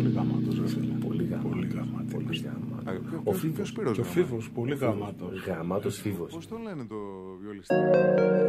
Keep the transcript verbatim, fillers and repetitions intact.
πολύ γαμάτος, ρε φίλε. Πολύ γαμάτος. Πολύ γαμάτος. Πολύ γαμάτος. Ο Φίβος. Και ο Φίβος, πολύ γαμάτος. Γαμάτος Φίβος. Πώς το λένε το βιολιστή?